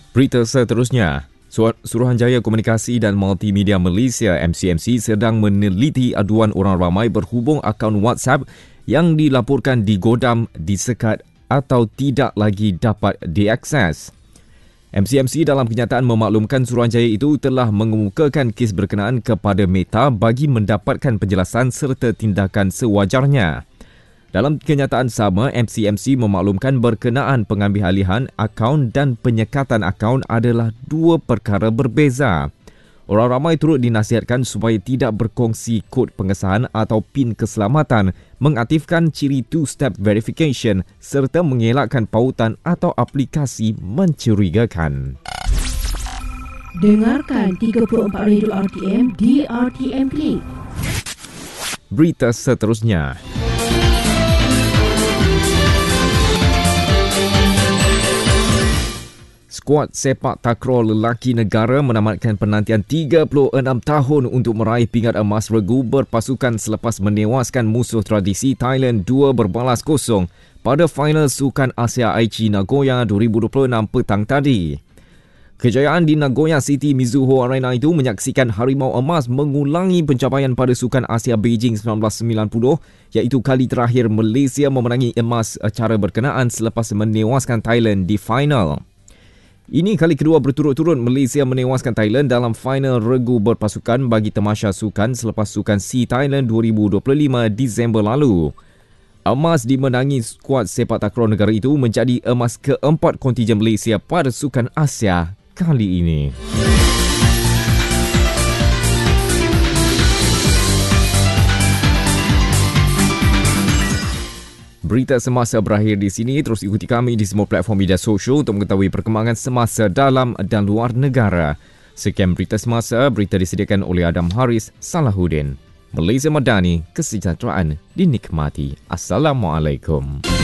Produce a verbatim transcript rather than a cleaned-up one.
Berita seterusnya, Suruhanjaya Komunikasi dan Multimedia Malaysia M C M C sedang meneliti aduan orang ramai berhubung akaun WhatsApp yang dilaporkan digodam, disekat atau tidak lagi dapat diakses. M C M C dalam kenyataan memaklumkan Suruhanjaya itu telah mengemukakan kes berkenaan kepada Meta bagi mendapatkan penjelasan serta tindakan sewajarnya. Dalam kenyataan sama, M C M C memaklumkan berkenaan pengambilalihan akaun dan penyekatan akaun adalah dua perkara berbeza. Orang ramai turut dinasihatkan supaya tidak berkongsi kod pengesahan atau PIN keselamatan, mengaktifkan ciri two-step verification serta mengelakkan pautan atau aplikasi mencurigakan. Dengarkan tiga puluh empat Radio R T M di R T M Click. Berita seterusnya. Skuad sepak takraw lelaki negara menamatkan penantian tiga puluh enam tahun untuk meraih pingat emas regu berpasukan selepas menewaskan musuh tradisi Thailand dua berbalas kosong pada final Sukan Asia Aichi Nagoya dua ribu dua puluh enam petang tadi. Kejayaan di Nagoya City Mizuho Arena itu menyaksikan Harimau Emas mengulangi pencapaian pada Sukan Asia Beijing seribu sembilan ratus sembilan puluh, iaitu kali terakhir Malaysia memenangi emas acara berkenaan selepas menewaskan Thailand di final. Ini kali kedua berturut-turut Malaysia menewaskan Thailand dalam final regu berpasukan bagi tamasya sukan selepas Sukan SEA Thailand dua ribu dua puluh lima Disember lalu. Emas dimenangi skuad sepak takraw negara itu menjadi emas keempat kontijen Malaysia pada Sukan Asia kali ini. Berita semasa berakhir di sini. Terus ikuti kami di semua platform media sosial untuk mengetahui perkembangan semasa dalam dan luar negara. Sekian berita semasa, berita disediakan oleh Adam Haris Salahuddin. Malaysia Madani, kesejahteraan dinikmati. Assalamualaikum.